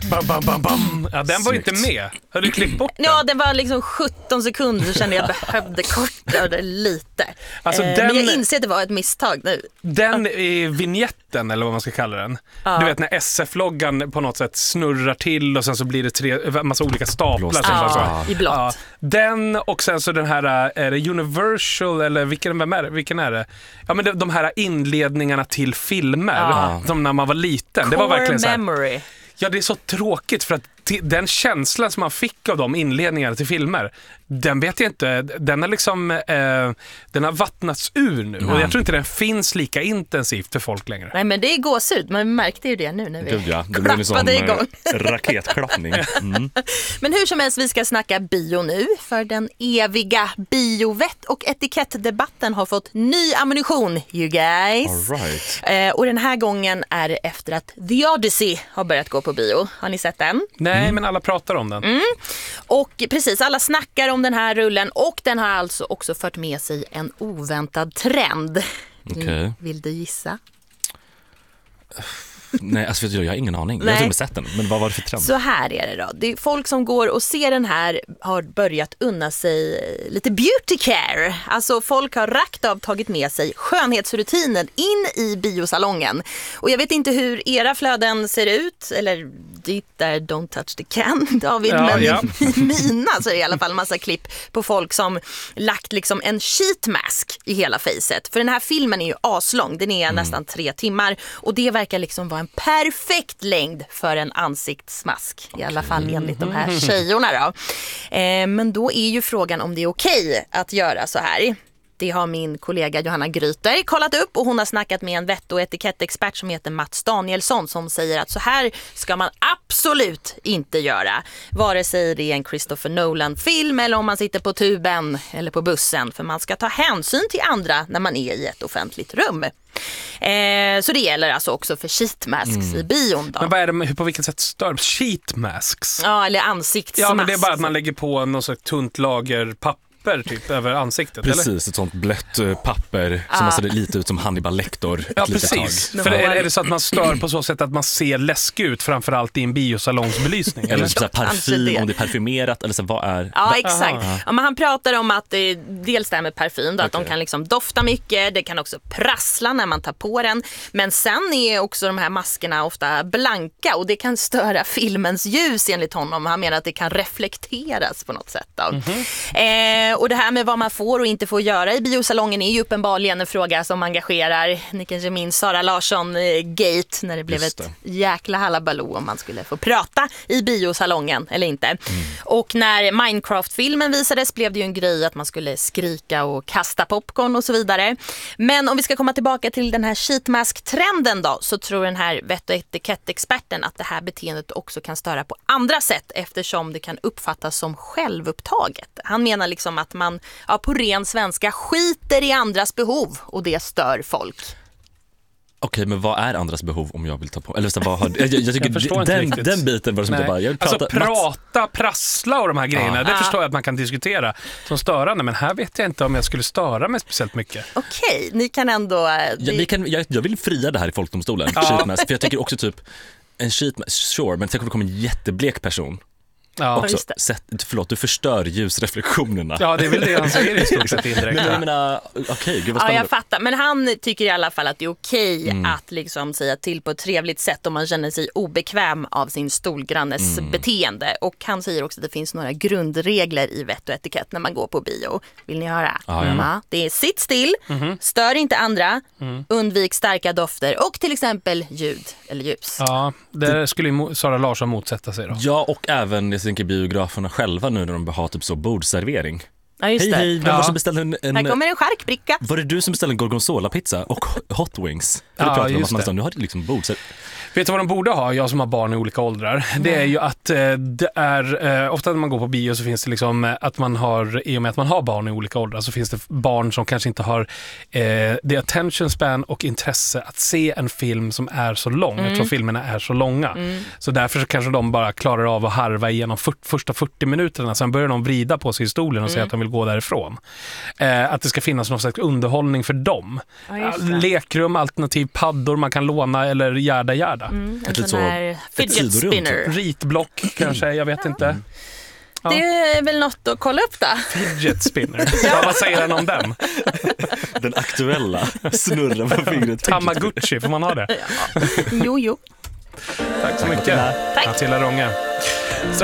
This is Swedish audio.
Bam, bam, bam, bam. Ja, den var ju inte med. Har du klippt bort den? Ja, den var liksom 17 sekunder så kände jag behövde korta det lite. Alltså, Men jag inser att det var ett misstag nu. Den i vignetten, eller vad man ska kalla den. Du vet när SF-loggan på något sätt snurrar till och sen så blir det massa olika staplar. I blått. Ja, den och sen så den här, är det Universal eller vilken är det? Ja, men de här inledningarna till filmer som när man var liten. Det var verkligen så här, memory. Ja, det är så tråkigt för att den känslan som man fick av de inledningarna till filmer, den vet jag inte, den har liksom den har vattnats ur nu och jag tror inte den finns lika intensivt för folk längre. Nej, men det är gåsut, man märkte ju det nu när vi det blir en sån igång. raketklappning. Men hur som helst, vi ska snacka bio nu, för den eviga biovett- och etikettdebatten har fått ny ammunition, you guys. All right. Och den här gången är det efter att The Odyssey har börjat gå på bio. Har ni sett den? Nej, men alla pratar om den. Och precis, alla snackar om den här rullen och den har alltså också fört med sig en oväntad trend. Okay. Vill du gissa? Nej, alltså jag har ingen aning. Nej. Jag har inte sett den, men vad var det för trend? Så här är det då. Det är folk som går och ser den här har börjat unna sig lite beauty care. Alltså folk har rakt av tagit med sig skönhetsrutinen in i biosalongen. Och jag vet inte hur era flöden ser ut, eller ditt där Don't touch the can, David, men i mina så är det i alla fall massa klipp på folk som lagt liksom en sheet mask i hela facet. För den här filmen är ju aslång, den är nästan 3 timmar och det verkar liksom vara en perfekt längd för en ansiktsmask, i alla fall enligt de här tjejerna då. Men då är ju frågan om det är okej att göra så här. Det har min kollega Johanna Gryter kollat upp och hon har snackat med en vett- och etikettexpert som heter Mats Danielsson som säger att så här ska man absolut inte göra. Vare sig det är en Christopher Nolan-film eller om man sitter på tuben eller på bussen, för man ska ta hänsyn till andra när man är i ett offentligt rum. Så det gäller alltså också för sheet masks i bion då. Men vad är det, på vilket sätt stör sheet masks? Ja, eller ansiktsmask. Ja, men det är bara att man lägger på något så tunt lager papper typ över ansiktet, precis, eller? Ett sånt blött papper som ser lite ut som Hannibal Lecter. Ja, precis. För är det så att man stör på så sätt att man ser läskig ut, framförallt i en biosalongsbelysning? Eller så parfym, om det är parfymerat, eller så vad är... Ja, exakt. Ja, men han pratar om att dels det här med parfym, då, att de kan liksom dofta mycket, det kan också prassla när man tar på den, men sen är också de här maskerna ofta blanka och det kan störa filmens ljus enligt honom. Han menar att det kan reflekteras på något sätt då. Och det här med vad man får och inte får göra i biosalongen är ju uppenbarligen en fråga som engagerar. Ni kanske minns Sara Larsson-gate när det blev ett jäkla halabaloo om man skulle få prata i biosalongen eller inte. Och när Minecraft-filmen visades blev det ju en grej att man skulle skrika och kasta popcorn och så vidare. Men om vi ska komma tillbaka till den här sheetmask-trenden då, så tror den här vett- och etikettexperten att det här beteendet också kan störa på andra sätt eftersom det kan uppfattas som självupptaget. Han menar liksom att man på ren svenska skiter i andras behov och det stör folk. Okej, men vad är andras behov om jag vill ta på? Eller så, vad har, jag tycker den biten var som inte bara... Prata, prassla och de här grejerna, det förstår jag att man kan diskutera som störande, men här vet jag inte om jag skulle störa mig speciellt mycket. Okej, ni kan ändå... Jag vill fria det här i folkdomstolen, sheetmask, för jag tycker också typ en sheetmask, sure, men tänk om det kommer en jätteblek person. Ja, också, du förstör ljusreflektionerna. Ja, det är väl det han säger i stort sett indirekt. Men jag menar, gud vad spännande. Ja, jag fattar. Men han tycker i alla fall att det är okej att liksom säga till på ett trevligt sätt om man känner sig obekväm av sin stolgrannes beteende. Och han säger också att det finns några grundregler i vett och etikett när man går på bio. Vill ni höra? Ja, det är sitt still, stör inte andra, undvik starka dofter och till exempel ljud eller ljus. Ja, det skulle ju Sara Larsson motsätta sig då. Ja, och även jag tänker biograferna själva nu när de har typ så bordservering. Ja, just det. Hej, vem var som beställde Här kommer en charkbricka. Var det du som beställde en gorgonzola-pizza och hot wings? Ja, just det. Nu har det liksom Vet du vad de borde ha, jag som har barn i olika åldrar? Det är ju att det är, ofta när man går på bio så finns det liksom att man har, i och med att man har barn i olika åldrar så finns det barn som kanske inte har det attention span och intresse att se en film som är så lång. Jag tror filmerna är så långa. Så därför så kanske de bara klarar av att harva igenom första 40 minuterna. Sen börjar de vrida på sig i stolen och säga att de vill vill gå därifrån. Att det ska finnas någon slags underhållning för dem. Lekrum, alternativ paddor man kan låna eller gärda. En sån här fidget spinner. Ritblock kanske, jag vet inte. Ja. Det är väl något att kolla upp då. Fidget spinner. Vad säger han om den? Den aktuella snurren på fingret. Tamagotchi, får man ha det? Jo. Tack så mycket. Tack. Attila Ronge.